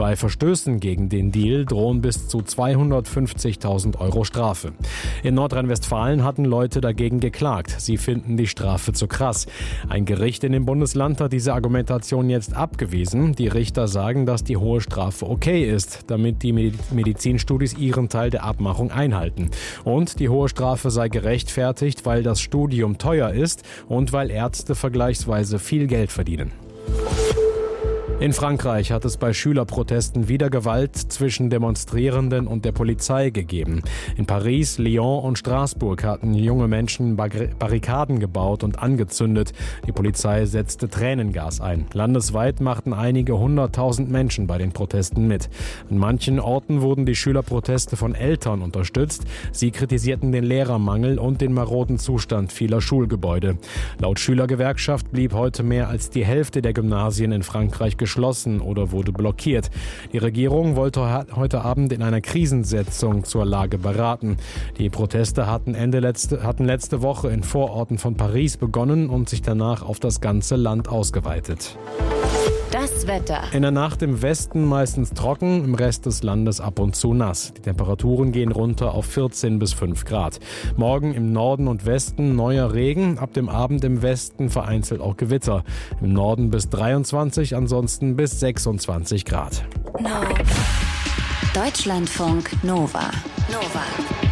Bei Verstößen gegen den Deal drohen bis zu 250.000 € Strafe. In Nordrhein-Westfalen hatten Leute dagegen geklagt. Sie finden die Strafe zu krass. Ein Gericht in dem Bundesland hat diese Argumentation jetzt abgewiesen. Die Richter sagen, dass die hohe Strafe okay ist, damit die Medizinstudis ihren Teil der Abmachung einhalten. Und die hohe Strafe sei gerechtfertigt, weil das Studium teuer ist und weil Ärzte vergleichsweise viel Geld verdienen. In Frankreich hat es bei Schülerprotesten wieder Gewalt zwischen Demonstrierenden und der Polizei gegeben. In Paris, Lyon und Straßburg hatten junge Menschen Barrikaden gebaut und angezündet. Die Polizei setzte Tränengas ein. Landesweit machten einige 100.000 Menschen bei den Protesten mit. An manchen Orten wurden die Schülerproteste von Eltern unterstützt. Sie kritisierten den Lehrermangel und den maroden Zustand vieler Schulgebäude. Laut Schülergewerkschaft blieb heute mehr als die Hälfte der Gymnasien in Frankreich geschlossen oder wurde blockiert. Die Regierung wollte heute Abend in einer Krisensitzung zur Lage beraten. Die Proteste hatten letzte Woche in Vororten von Paris begonnen und sich danach auf das ganze Land ausgeweitet. Das Wetter. In der Nacht im Westen meistens trocken, im Rest des Landes ab und zu nass. Die Temperaturen gehen runter auf 14 bis 5 Grad. Morgen im Norden und Westen neuer Regen, ab dem Abend im Westen vereinzelt auch Gewitter. Im Norden bis 23, ansonsten bis 26 Grad. Deutschlandfunk Nova.